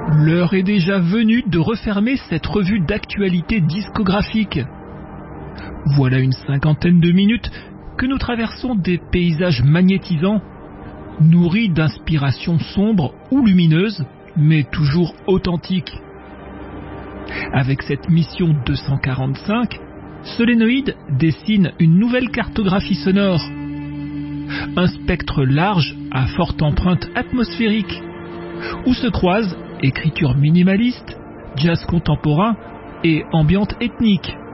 L'heure est déjà venue de refermer cette revue d'actualité discographique. Voilà une cinquantaine de minutes que nous traversons des paysages magnétisants, nourris d'inspirations sombres ou lumineuses, mais toujours authentiques. Avec cette mission 245, Solénoïde dessine une nouvelle cartographie sonore. Un spectre large à forte empreinte atmosphérique, où se croisent écriture minimaliste, jazz contemporain et ambiance ethnique.